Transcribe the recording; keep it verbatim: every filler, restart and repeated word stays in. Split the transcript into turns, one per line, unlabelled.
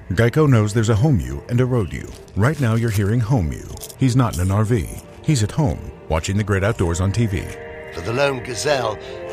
Geico knows there's a home you and a road you. Right now you're hearing home you. He's not in an R V. He's at home, watching the great outdoors on T V.
For the lone gazelle,